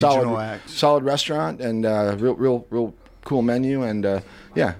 solid restaurant, and real cool menu, and yeah.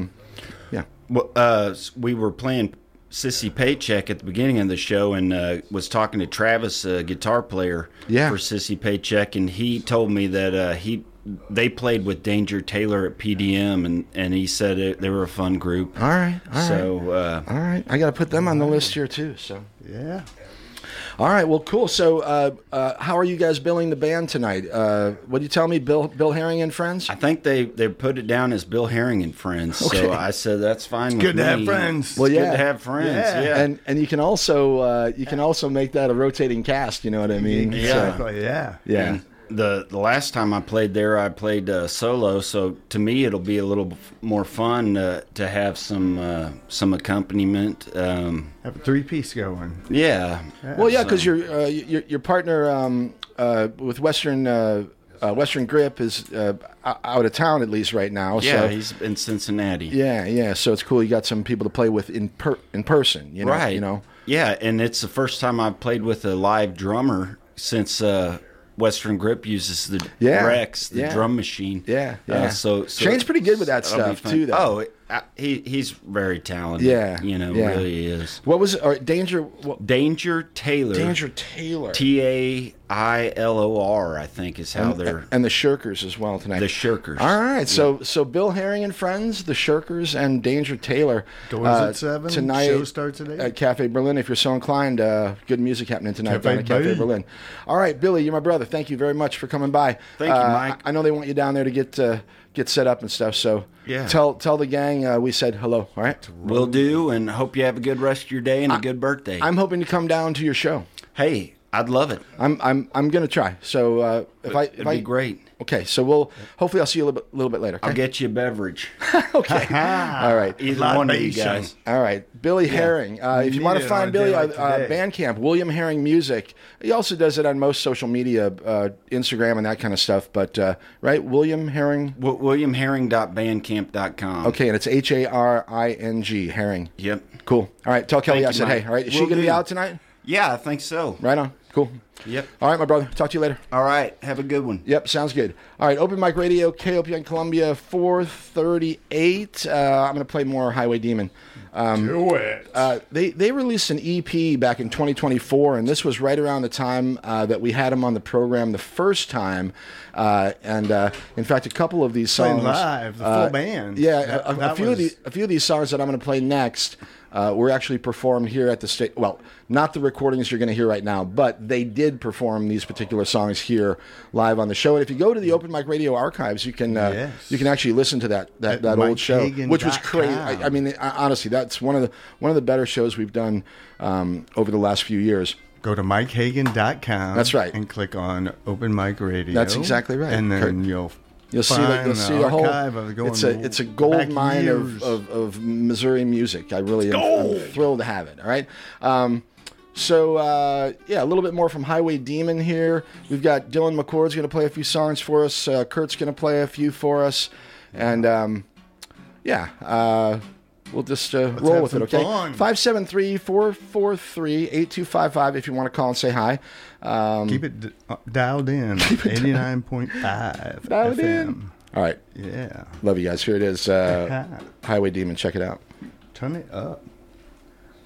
Well, we were playing Sissy Paycheck at the beginning of the show, and was talking to Travis, a guitar player for Sissy Paycheck, and he told me that they played with Danger Taylor at PDM, and he said they were a fun group. All right. All right. I got to put them on the list here too. So yeah. All right. Well, cool. So, how are you guys billing the band tonight? What do you tell me, Bill Herring and Friends? I think they put it down as Bill Herring and Friends. Okay. So I said that's fine. Good to have friends. Well, good to have friends. Yeah. And you can also make that a rotating cast. You know what I mean? Exactly. So, yeah. And the last time I played there, I played solo. So to me, it'll be a little more fun to have some accompaniment. Have a 3-piece going. Yeah. Well, yeah, because your partner with Western Grip is out of town at least right now. Yeah, so. He's in Cincinnati. Yeah. So it's cool. You got some people to play with in person. You know, right. You know. Yeah, and it's the first time I've played with a live drummer since Western Grip uses the Rex, the drum machine. Yeah. So Shane's pretty good with that stuff too. Though. Oh, he's very talented. Yeah, really is. What was it? Danger Taylor. Danger Taylor. Tailor, I think is how they're. And the Shirkers as well tonight. The Shirkers. All right, so Bill Herring and Friends, the Shirkers, and Danger Taylor. Doors at 7 tonight. Show starts at 8 at Cafe Berlin. If you're so inclined, good music happening tonight down at Cafe Berlin. All right, Billy, you're my brother. Thank you very much for coming by. Thank you, Mike. I know they want you down there to get set up and stuff. So yeah. Tell the gang we said hello. All right, will do, and hope you have a good rest of your day and a good birthday. I'm hoping to come down to your show. Hey, I'd love it. I'm gonna try. So it'd be great. Okay, so hopefully I'll see you a little bit later. Okay? I'll get you a beverage. Okay. All right. Either one of you guys. All right. Billy Herring. If you want to find Billy, Bandcamp, William Herring Music. He also does it on most social media, Instagram and that kind of stuff. But, right, William Herring? WilliamHerring.bandcamp.com. Okay, and it's Haring, Herring. Yep. Cool. All right, tell Kelly I said Mike. hey. All right, is she going to be out tonight? Yeah, I think so. Right on. Cool. Yep. All right, my brother. Talk to you later. All right. Have a good one. Yep, sounds good. All right, Open Mic Radio, KOPN Columbia, 438. I'm going to play more Highway Demon. Do it. They released an EP back in 2024, and this was right around the time that we had them on the program the first time. And in fact, a couple of these songs playing live, the full band. Yeah, a few of these songs that I'm going to play next were actually performed here at the state. Well, not the recordings you're going to hear right now, but they did perform these particular songs here live on the show. And if you go to the Open Mic Radio archives, you can actually listen to that old show, which was crazy. I mean, honestly, that's one of the better shows we've done over the last few years. Go to MikeHagan.com. That's right. And click on Open Mic Radio. That's exactly right. And then you'll see the whole. It's a gold mine years. of Missouri music. I really am thrilled to have it. All right. So a little bit more from Highway Demon here. We've got Dylan McCord's going to play a few songs for us. Kurt's going to play a few for us, and we'll just roll with it. Okay. 573-443-8255 if you want to call and say hi. Keep it dialed in. 89.5 dialed FM. in. All right. Yeah. Love you guys. Here it is. Highway Demon. Check it out. Turn it up.